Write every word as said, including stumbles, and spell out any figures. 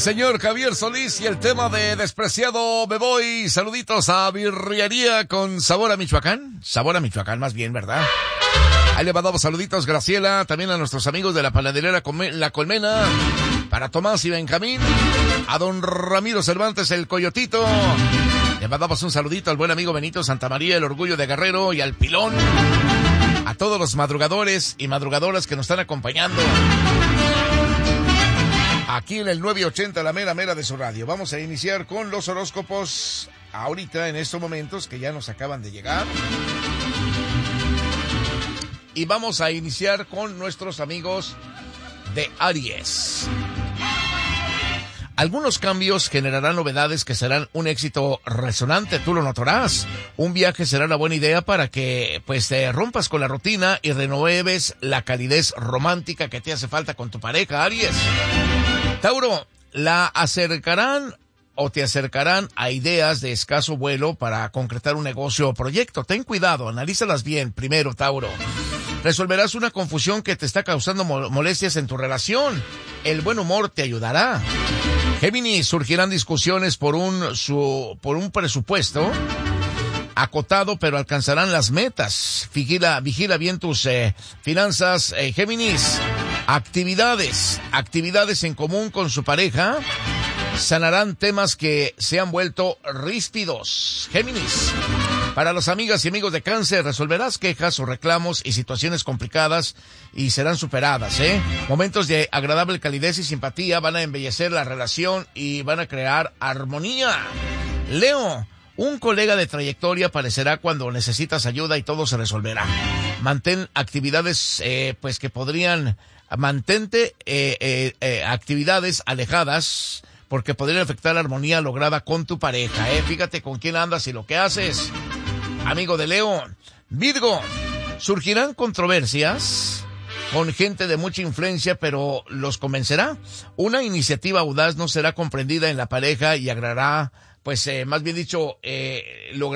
señor Javier Solís y el tema de Despreciado Me Voy. Saluditos a Birrería con sabor a Michoacán. Sabor a Michoacán más bien, ¿verdad? Ahí le mandamos saluditos, Graciela, también a nuestros amigos de la panadería La Colmena, para Tomás y Benjamín, a don Ramiro Cervantes el Coyotito. Le mandamos un saludito al buen amigo Benito Santamaría, el Orgullo de Guerrero, y al Pilón. A todos los madrugadores y madrugadoras que nos están acompañando aquí en el nueve ochenta, la mera mera de su radio. Vamos a iniciar con los horóscopos ahorita, en estos momentos que ya nos acaban de llegar. Y vamos a iniciar con nuestros amigos de Aries. Algunos cambios generarán novedades que serán un éxito resonante, tú lo notarás. Un viaje será una buena idea para que pues te rompas con la rutina y renueves la calidez romántica que te hace falta con tu pareja, Aries. Tauro, la acercarán o te acercarán a ideas de escaso vuelo para concretar un negocio o proyecto. Ten cuidado, analízalas bien primero, Tauro. Resolverás una confusión que te está causando molestias en tu relación. El buen humor te ayudará. Géminis, surgirán discusiones por un, su, por un presupuesto acotado, pero alcanzarán las metas. Vigila, vigila bien tus eh, finanzas, eh, Géminis. Actividades, actividades en común con su pareja sanarán temas que se han vuelto ríspidos. Géminis. Para las amigas y amigos de Cáncer, resolverás quejas o reclamos y situaciones complicadas y serán superadas, ¿eh? Momentos de agradable calidez y simpatía van a embellecer la relación y van a crear armonía. Leo, un colega de trayectoria aparecerá cuando necesitas ayuda y todo se resolverá. Mantén actividades, eh, pues que podrían, mantente eh, eh, eh, actividades alejadas, porque podrían afectar la armonía lograda con tu pareja, ¿eh? Fíjate con quién andas y lo que haces, amigo de Leo. Virgo, surgirán controversias con gente de mucha influencia, pero los convencerá. Una iniciativa audaz no será comprendida en la pareja y agradará, pues, eh, más bien dicho, eh, logrará